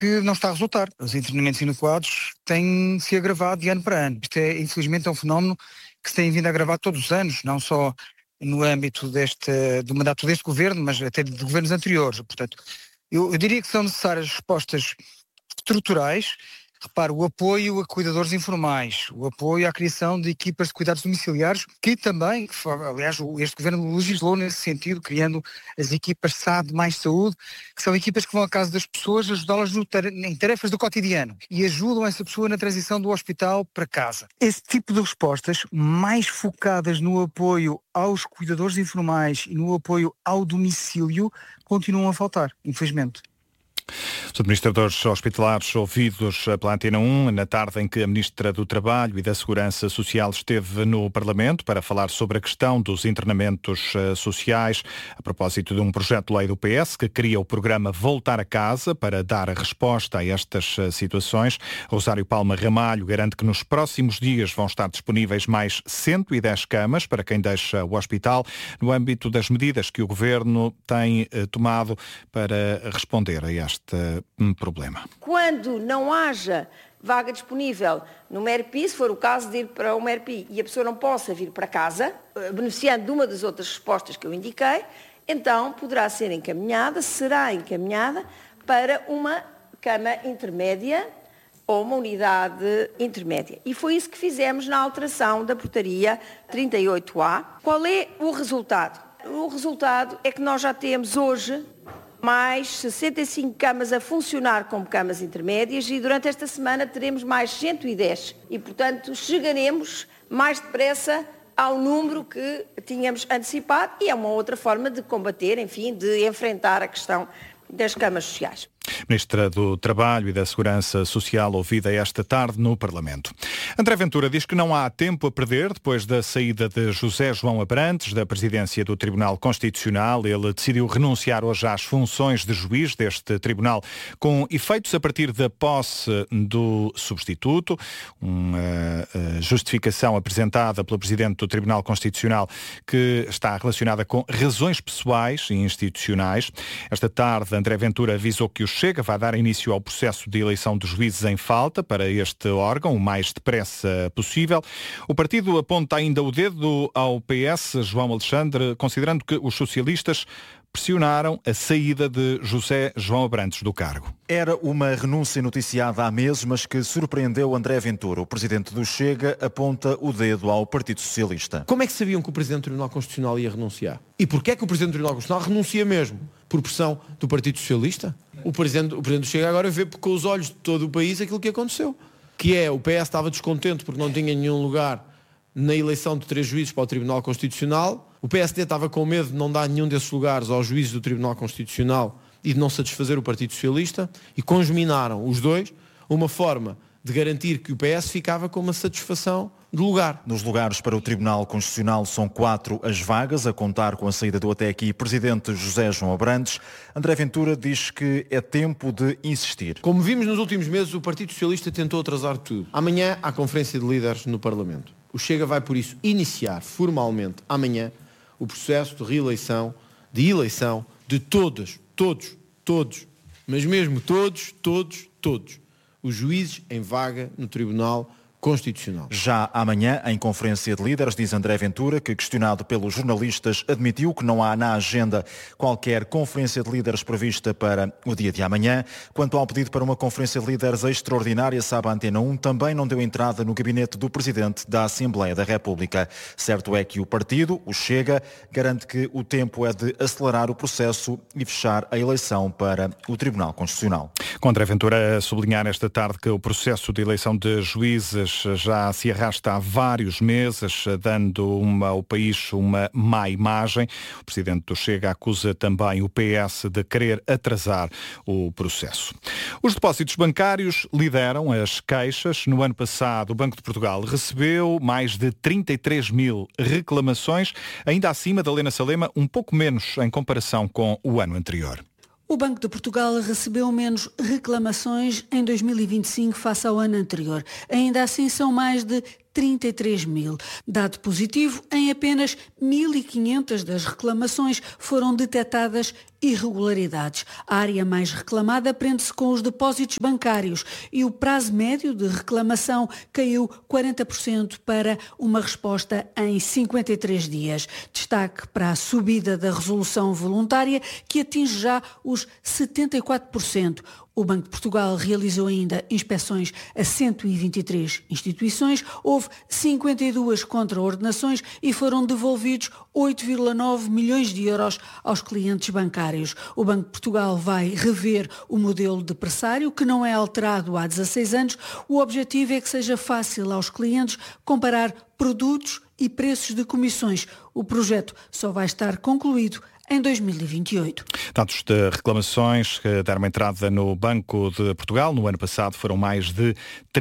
que não está a resultar. Os internamentos inadequados têm-se agravado de ano para ano. Isto é, infelizmente, é um fenómeno que se tem vindo a agravar todos os anos, não só no âmbito do mandato deste governo, mas até de governos anteriores. Portanto, eu diria que são necessárias respostas estruturais. Repare, o apoio a cuidadores informais, o apoio à criação de equipas de cuidados domiciliares, que também, aliás, este governo legislou nesse sentido, criando as equipas SAD mais saúde, que são equipas que vão à casa das pessoas, ajudá-las em tarefas do cotidiano e ajudam essa pessoa na transição do hospital para casa. Esse tipo de respostas, mais focadas no apoio aos cuidadores informais e no apoio ao domicílio, continuam a faltar, infelizmente. Os administradores hospitalares ouvidos pela Antena 1 na tarde em que a Ministra do Trabalho e da Segurança Social esteve no Parlamento para falar sobre a questão dos internamentos sociais, a propósito de um projeto de lei do PS que cria o programa Voltar a Casa para dar resposta a estas situações. Rosário Palma Ramalho garante que nos próximos dias vão estar disponíveis mais 110 camas para quem deixa o hospital, no âmbito das medidas que o Governo tem tomado para responder a este problema. Quando não haja vaga disponível no MERPI, se for o caso de ir para o MERPI e a pessoa não possa vir para casa, beneficiando de uma das outras respostas que eu indiquei, então será encaminhada para uma cama intermédia ou uma unidade intermédia. E foi isso que fizemos na alteração da portaria 38A. Qual é o resultado? O resultado é que nós já temos hoje mais 65 camas a funcionar como camas intermédias e durante esta semana teremos mais 110 e, portanto, chegaremos mais depressa ao número que tínhamos antecipado e é uma outra forma de combater, enfim, de enfrentar a questão das camas sociais. Ministra do Trabalho e da Segurança Social, ouvida esta tarde no Parlamento. André Ventura diz que não há tempo a perder depois da saída de José João Abrantes da presidência do Tribunal Constitucional. Ele decidiu renunciar hoje às funções de juiz deste tribunal, com efeitos a partir da posse do substituto. Uma justificação apresentada pelo presidente do Tribunal Constitucional que está relacionada com razões pessoais e institucionais. Esta tarde, André Ventura avisou que o Chega vai dar início ao processo de eleição dos juízes em falta para este órgão o mais depressa possível. O partido aponta ainda o dedo ao PS, João Alexandre, considerando que os socialistas pressionaram a saída de José João Abrantes do cargo. Era uma renúncia noticiada há meses, mas que surpreendeu André Ventura. O presidente do Chega aponta o dedo ao Partido Socialista. Como é que sabiam que o presidente do Tribunal Constitucional ia renunciar? E porquê é que o presidente do Tribunal Constitucional renuncia mesmo? Por pressão do Partido Socialista? O presidente do Chega agora vê com os olhos de todo o país aquilo que aconteceu. Que é, o PS estava descontente porque não tinha nenhum lugar na eleição de 3 juízes para o Tribunal Constitucional. O PSD estava com medo de não dar nenhum desses lugares aos juízes do Tribunal Constitucional e de não satisfazer o Partido Socialista e conjuminaram os dois uma forma de garantir que o PS ficava com uma satisfação de lugar. Nos lugares para o Tribunal Constitucional são 4 as vagas, a contar com a saída do até aqui presidente José João Abrantes. André Ventura diz que é tempo de insistir. Como vimos nos últimos meses, o Partido Socialista tentou atrasar tudo. Amanhã há conferência de líderes no Parlamento. O Chega vai, por isso, iniciar formalmente amanhã o processo de reeleição, de eleição de todos, mas mesmo todos, os juízes em vaga no Tribunal Constitucional. Já amanhã, em conferência de líderes, diz André Ventura, que questionado pelos jornalistas, admitiu que não há na agenda qualquer conferência de líderes prevista para o dia de amanhã. Quanto ao pedido para uma conferência de líderes extraordinária, sabe a Antena 1, também não deu entrada no gabinete do Presidente da Assembleia da República. Certo é que o partido, o Chega, garante que o tempo é de acelerar o processo e fechar a eleição para o Tribunal Constitucional. Com André Ventura a sublinhar esta tarde que o processo de eleição de juízes já se arrasta há vários meses, dando ao país uma má imagem. O presidente do Chega acusa também o PS de querer atrasar o processo. Os depósitos bancários lideram as queixas. No ano passado, o Banco de Portugal recebeu mais de 33 mil reclamações, ainda acima da Helena Salema, um pouco menos em comparação com o ano anterior. O Banco de Portugal recebeu menos reclamações em 2025 face ao ano anterior. Ainda assim, são mais de 33 mil. Dado positivo, em apenas 1.500 das reclamações foram detectadas irregularidades. A área mais reclamada prende-se com os depósitos bancários e o prazo médio de reclamação caiu 40% para uma resposta em 53 dias. Destaque para a subida da resolução voluntária, que atinge já os 74%. O Banco de Portugal realizou ainda inspeções a 123 instituições, houve 52 contraordenações e foram devolvidos 8,9 milhões de euros aos clientes bancários. O Banco de Portugal vai rever o modelo de pressário, que não é alterado há 16 anos. O objetivo é que seja fácil aos clientes comparar produtos e preços de comissões. O projeto só vai estar concluído em 2028. Dados de reclamações que deram entrada no Banco de Portugal no ano passado foram mais de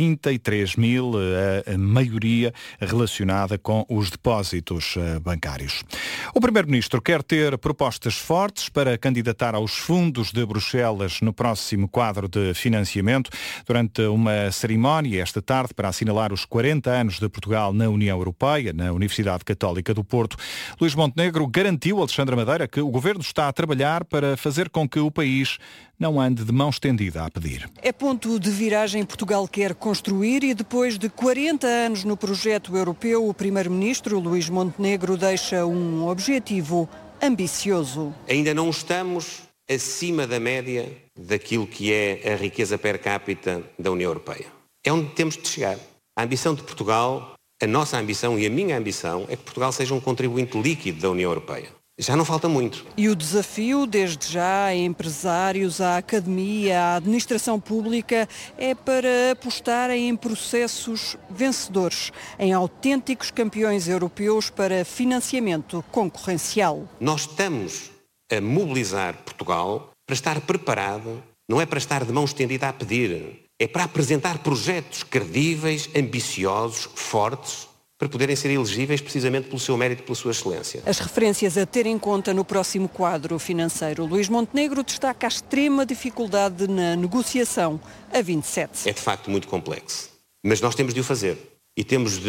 33 mil, a maioria relacionada com os depósitos bancários. O Primeiro-Ministro quer ter propostas fortes para candidatar aos fundos de Bruxelas no próximo quadro de financiamento durante uma cerimónia esta tarde para assinalar os 40 anos de Portugal na União Europeia, na Universidade Católica do Porto. Luís Montenegro garantiu a Alexandre Madeira que o Governo está a trabalhar para fazer com que o país não ande de mão estendida a pedir. É ponto de viragem. Portugal quer construir e depois de 40 anos no projeto europeu, o Primeiro-Ministro Luís Montenegro deixa um objetivo ambicioso. Ainda não estamos acima da média daquilo que é a riqueza per capita da União Europeia. É onde temos de chegar. A ambição de Portugal, a nossa ambição e a minha ambição é que Portugal seja um contribuinte líquido da União Europeia. Já não falta muito. E o desafio, desde já, a empresários, à academia, à administração pública, é para apostarem em processos vencedores, em autênticos campeões europeus para financiamento concorrencial. Nós estamos a mobilizar Portugal para estar preparado, não é para estar de mão estendida a pedir, é para apresentar projetos credíveis, ambiciosos, fortes, para poderem ser elegíveis precisamente pelo seu mérito e pela sua excelência. As referências a ter em conta no próximo quadro financeiro. Luís Montenegro destaca a extrema dificuldade na negociação a 27. É de facto muito complexo, mas nós temos de o fazer e temos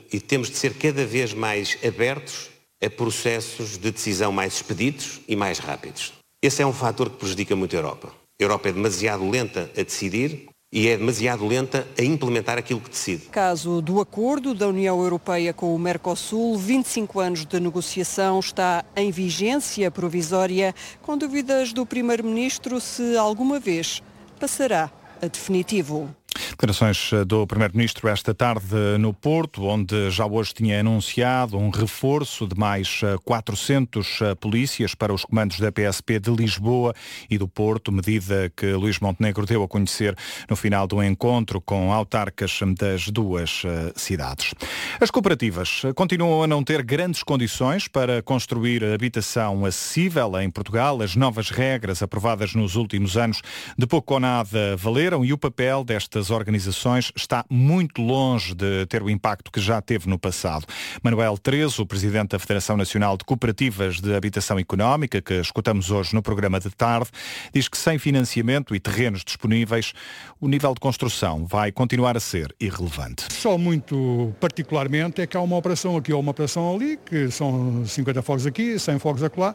de ser cada vez mais abertos a processos de decisão mais expeditos e mais rápidos. Esse é um fator que prejudica muito a Europa. A Europa é demasiado lenta a decidir e é demasiado lenta a implementar aquilo que decide. Caso do acordo da União Europeia com o Mercosul, 25 anos de negociação, está em vigência provisória, com dúvidas do Primeiro-Ministro se alguma vez passará a definitivo. Declarações do Primeiro-Ministro esta tarde no Porto, onde já hoje tinha anunciado um reforço de mais 400 polícias para os comandos da PSP de Lisboa e do Porto, medida que Luís Montenegro deu a conhecer no final do encontro com autarcas das duas cidades. As cooperativas continuam a não ter grandes condições para construir habitação acessível em Portugal. As novas regras aprovadas nos últimos anos de pouco ou nada valeram e o papel destas organizações está muito longe de ter o impacto que já teve no passado. Manuel Trezo, o presidente da Federação Nacional de Cooperativas de Habitação Económica, que escutamos hoje no programa de tarde, diz que sem financiamento e terrenos disponíveis, o nível de construção vai continuar a ser irrelevante. Só muito particularmente é que há uma operação aqui ou uma operação ali, que são 50 fogos aqui, 100 fogos acolá,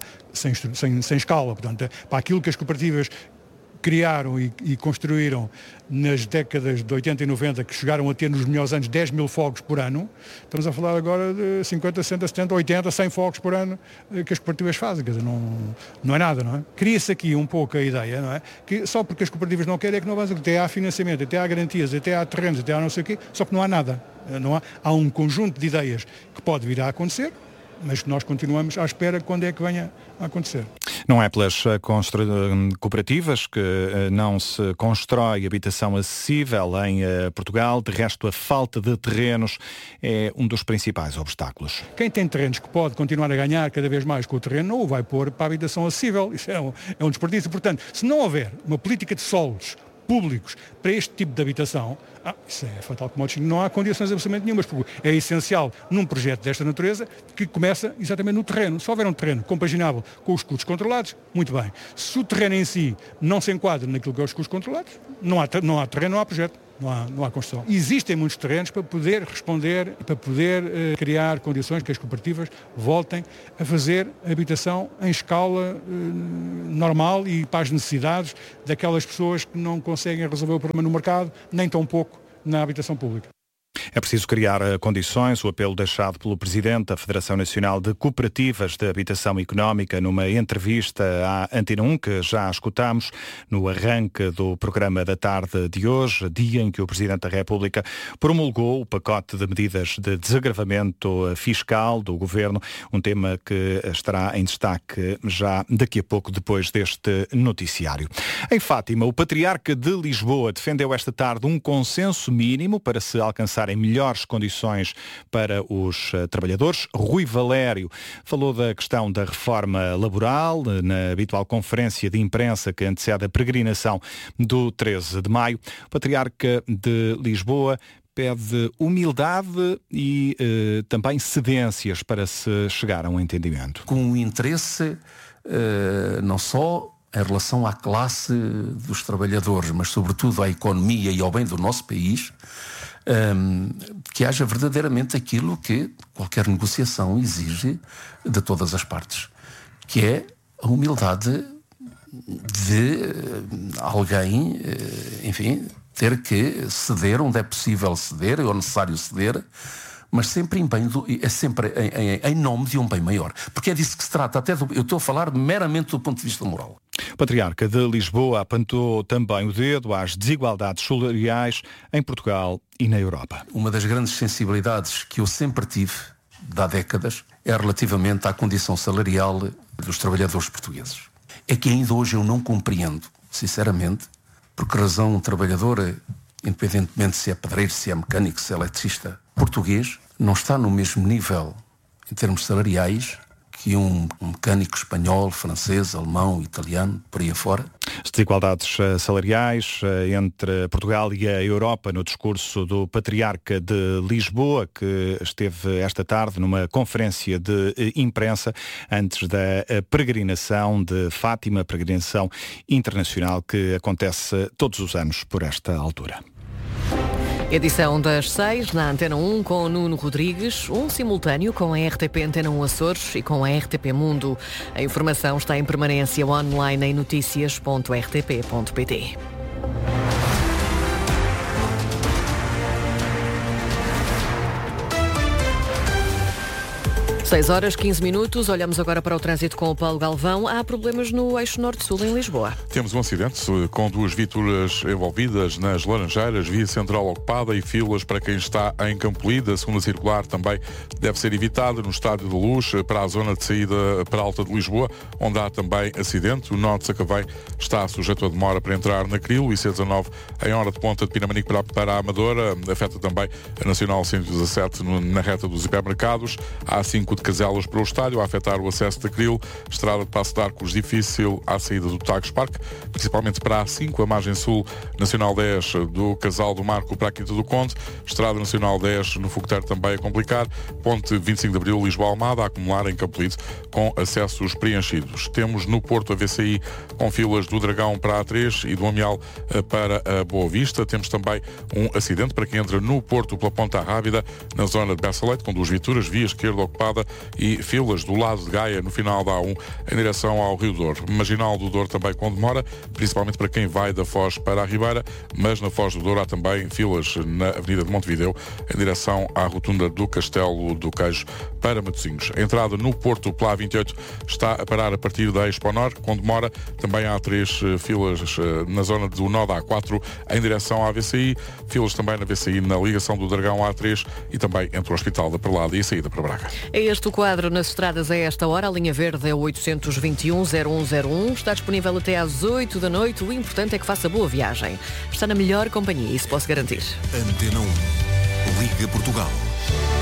sem escala. Portanto, para aquilo que as cooperativas criaram e construíram nas décadas de 80 e 90, que chegaram a ter nos melhores anos 10 mil fogos por ano, estamos a falar agora de 50, 60, 70, 80, 100 fogos por ano que as cooperativas fazem. Quer dizer, não é nada, não é? Cria-se aqui um pouco a ideia, não é? Que só porque as cooperativas não querem é que não avançam, até há financiamento, até há garantias, até há terrenos, até há não sei o quê, só que não há nada. Há um conjunto de ideias que pode vir a acontecer, mas que nós continuamos à espera quando é que venha a acontecer. Não é pelas cooperativas que não se constrói habitação acessível em Portugal. De resto, a falta de terrenos é um dos principais obstáculos. Quem tem terrenos que pode continuar a ganhar cada vez mais com o terreno, não o vai pôr para a habitação acessível. Isso é um desperdício. Portanto, se não houver uma política de solos públicos para este tipo de habitação, isso é fatal como não há condições absolutamente nenhumas, porque é essencial num projeto desta natureza que começa exatamente no terreno. Se houver um terreno compaginável com os custos controlados, muito bem. Se o terreno em si não se enquadra naquilo que é os custos controlados, não há terreno, não há projeto. não há construção. Existem muitos terrenos para poder responder, para poder criar condições que as cooperativas voltem a fazer habitação em escala normal e para as necessidades daquelas pessoas que não conseguem resolver o problema no mercado, nem tão pouco na habitação pública. É preciso criar condições, o apelo deixado pelo Presidente da Federação Nacional de Cooperativas de Habitação Económica numa entrevista à Antena 1, que já escutámos no arranque do programa da tarde de hoje, dia em que o Presidente da República promulgou o pacote de medidas de desagravamento fiscal do Governo, um tema que estará em destaque já daqui a pouco, depois deste noticiário. Em Fátima, o Patriarca de Lisboa defendeu esta tarde um consenso mínimo para se alcançar em melhores condições para os trabalhadores. Rui Valério falou da questão da reforma laboral na habitual conferência de imprensa que antecede a peregrinação do 13 de maio. O Patriarca de Lisboa pede humildade e também cedências para se chegar a um entendimento. Com um interesse não só em relação à classe dos trabalhadores, mas sobretudo à economia e ao bem do nosso país, que haja verdadeiramente aquilo que qualquer negociação exige de todas as partes, que é a humildade de alguém, enfim, ter que ceder onde é possível ceder, ou necessário ceder, mas sempre em nome de um bem maior. Porque é disso que se trata, eu estou a falar meramente do ponto de vista moral. O Patriarca de Lisboa apontou também o dedo às desigualdades salariais em Portugal e na Europa. Uma das grandes sensibilidades que eu sempre tive, há décadas, é relativamente à condição salarial dos trabalhadores portugueses. É que ainda hoje eu não compreendo, sinceramente, por que razão um trabalhador, independentemente se é pedreiro, se é mecânico, se é eletricista, português, não está no mesmo nível em termos salariais que um mecânico espanhol, francês, alemão, italiano, por aí afora. As desigualdades salariais entre Portugal e a Europa no discurso do Patriarca de Lisboa, que esteve esta tarde numa conferência de imprensa antes da peregrinação de Fátima, peregrinação internacional que acontece todos os anos por esta altura. Edição das 6 na Antena 1 com Nuno Rodrigues, um simultâneo com a RTP Antena 1 Açores e com a RTP Mundo. A informação está em permanência online em noticias.rtp.pt. 6h15, olhamos agora para o trânsito com o Paulo Galvão. Há problemas no eixo norte-sul em Lisboa. Temos um acidente com 2 viaturas envolvidas nas Laranjeiras, via central ocupada e filas para quem está em Campolide. A segunda circular também deve ser evitada no Estádio da Luz para a zona de saída para a Alta de Lisboa, onde há também acidente. O Norte de Sacavém está sujeito a demora para entrar na Crilo e C19 em hora de ponta de Pinamanique para a Amadora. Afeta também a Nacional 117 na reta dos hipermercados. A A5 de Caselas para o estádio, a afetar o acesso da Crilo, estrada de Passo de Arcos difícil à saída do Tagus Parque, principalmente para a A5, a margem sul, Nacional 10 do Casal do Marco para a Quinta do Conde, estrada Nacional 10 no Fogoteiro também a complicar, ponte 25 de Abril, Lisboa-Almada, a acumular em Campolide com acessos preenchidos. Temos no Porto a VCI com filas do Dragão para a A3 e do Amial para a Boa Vista. Temos também um acidente para quem entra no Porto pela Ponta Rábida, na zona de Bessa Leite, com 2 viaturas, via esquerda ocupada e filas do lado de Gaia no final da A1 em direção ao Rio Douro. Marginal do Douro também com demora, principalmente para quem vai da Foz para a Ribeira, mas na Foz do Douro há também filas na Avenida de Montevideo em direção à rotunda do Castelo do Queijo para Matosinhos. A entrada no Porto pela A28 está a parar a partir da Expo Nor, com demora. Também há 3 filas na zona do nó da A4 em direção à VCI, filas também na VCI na ligação do Dragão A3 e também entre o Hospital da Perlada e a saída para Braga. É este o quadro nas estradas a esta hora. A linha verde é 821-0101. Está disponível até às 8 da noite. O importante é que faça boa viagem. Está na melhor companhia, isso posso garantir. Antena 1. Liga Portugal.